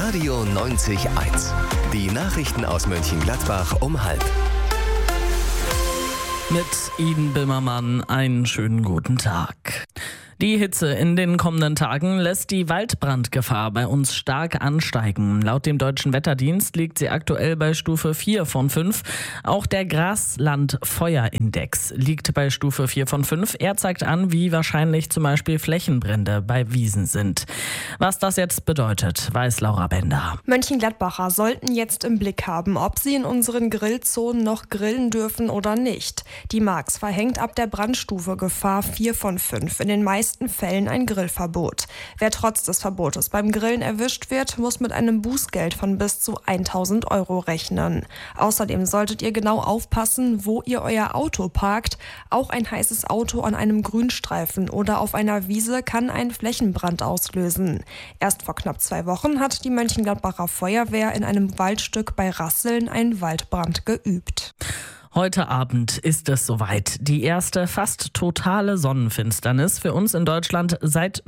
Radio 90.1. Die Nachrichten aus Mönchengladbach um 12:30. Mit Iden Bimmermann einen schönen guten Tag. Die Hitze in den kommenden Tagen lässt die Waldbrandgefahr bei uns stark ansteigen. Laut dem Deutschen Wetterdienst liegt sie aktuell bei Stufe 4 von 5. Auch der Grasland-Feuerindex liegt bei Stufe 4 von 5. Er zeigt an, wie wahrscheinlich zum Beispiel Flächenbrände bei Wiesen sind. Was das jetzt bedeutet, weiß Laura Bender. Mönchengladbacher sollten jetzt im Blick haben, ob sie in unseren Grillzonen noch grillen dürfen oder nicht. Die Marx verhängt ab der Brandstufe Gefahr 4 von 5 in den meisten Fällen ein Grillverbot. Wer trotz des Verbotes beim Grillen erwischt wird, muss mit einem Bußgeld von bis zu 1.000 € rechnen. Außerdem solltet ihr genau aufpassen, wo ihr euer Auto parkt. Auch ein heißes Auto an einem Grünstreifen oder auf einer Wiese kann einen Flächenbrand auslösen. Erst vor knapp 2 Wochen hat die Mönchengladbacher Feuerwehr in einem Waldstück bei Rasseln einen Waldbrand geübt. Heute Abend ist es soweit. Die erste fast totale Sonnenfinsternis für uns in Deutschland seit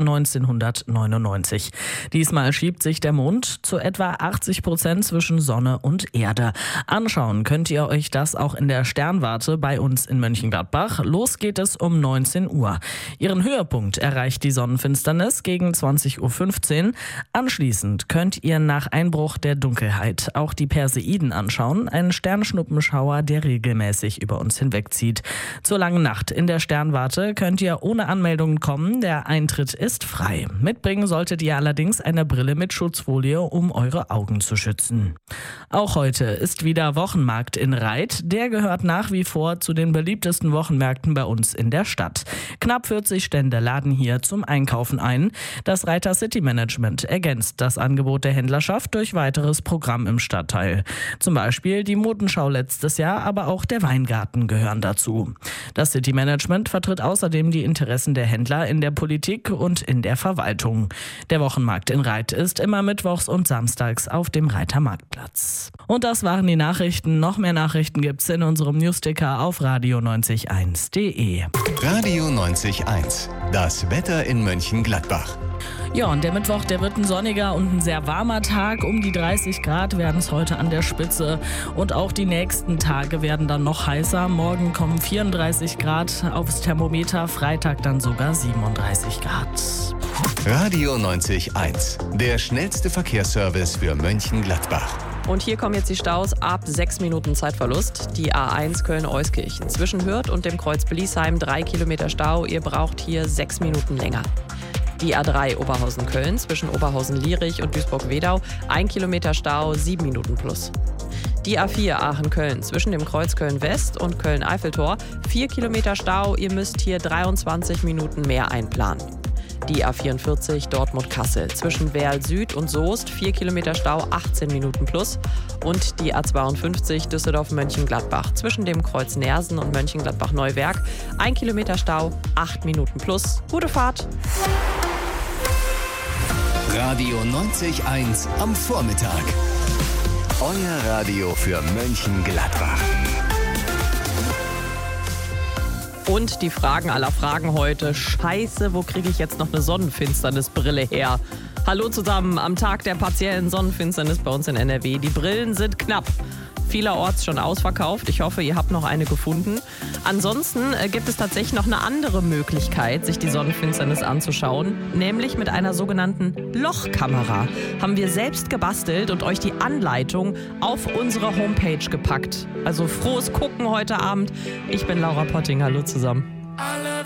1999. Diesmal schiebt sich der Mond zu etwa 80% zwischen Sonne und Erde. Anschauen könnt ihr euch das auch in der Sternwarte bei uns in Mönchengladbach. Los geht es um 19 Uhr. Ihren Höhepunkt erreicht die Sonnenfinsternis gegen 20:15 Uhr. Anschließend könnt ihr nach Einbruch der Dunkelheit auch die Perseiden anschauen, einen Sternschnuppenschauer, der regelmäßig über uns hinwegzieht. Zur langen Nacht in der Sternwarte könnt ihr ohne Anmeldungen kommen. Der Eintritt ist frei. Mitbringen solltet ihr allerdings eine Brille mit Schutzfolie, um eure Augen zu schützen. Auch heute ist wieder Wochenmarkt in Reit. Der gehört nach wie vor zu den beliebtesten Wochenmärkten bei uns in der Stadt. Knapp 40 Stände laden hier zum Einkaufen ein. Das Reiter City Management ergänzt das Angebot der Händlerschaft durch weiteres Programm im Stadtteil. Zum Beispiel die Modenschau letztes Jahr, aber auch der Weingarten gehören dazu. Das City Management vertritt außerdem die Interessen der Händler in der Politik und in der Verwaltung. Der Wochenmarkt in Reit ist immer mittwochs und samstags auf dem Reiter Marktplatz. Und das waren die Nachrichten. Noch mehr Nachrichten gibt's in unserem Newsticker auf radio901.de. Radio 90.1. Das Wetter in Mönchengladbach. Ja, und der Mittwoch, der wird ein sonniger und ein sehr warmer Tag. Um die 30 Grad werden es heute an der Spitze. Und auch die nächsten Tage werden dann noch heißer. Morgen kommen 34 Grad aufs Thermometer, Freitag dann sogar 37 Grad. Radio 90.1. Der schnellste Verkehrsservice für Mönchengladbach. Und hier kommen jetzt die Staus ab 6 Minuten Zeitverlust. Die A1 Köln-Euskirchen zwischen Hürth und dem Kreuz Beliesheim 3 Kilometer Stau. Ihr braucht hier 6 Minuten länger. Die A3 Oberhausen-Köln zwischen Oberhausen-Lierich und Duisburg-Wedau 1 Kilometer Stau, 7 Minuten plus. Die A4 Aachen-Köln zwischen dem Kreuz Köln-West und Köln-Eiffeltor 4 Kilometer Stau. Ihr müsst hier 23 Minuten mehr einplanen. Die A44 Dortmund-Kassel zwischen Werl Süd und Soest 4 Kilometer Stau, 18 Minuten plus. Und die A52 Düsseldorf-Mönchengladbach zwischen dem Kreuz Neersen und Mönchengladbach-Neuwerk 1 Kilometer Stau, 8 Minuten plus. Gute Fahrt! Radio 90.1 am Vormittag. Euer Radio für Mönchengladbach. Und die Fragen aller Fragen heute. Scheiße, wo kriege ich jetzt noch eine Sonnenfinsternisbrille her? Hallo zusammen am Tag der partiellen Sonnenfinsternis bei uns in NRW. Die Brillen sind knapp. Vielerorts schon ausverkauft. Ich hoffe, ihr habt noch eine gefunden. Ansonsten gibt es tatsächlich noch eine andere Möglichkeit, sich die Sonnenfinsternis anzuschauen, nämlich mit einer sogenannten Lochkamera. Haben wir selbst gebastelt und euch die Anleitung auf unsere Homepage gepackt. Also frohes Gucken heute Abend. Ich bin Laura Potting. Hallo zusammen.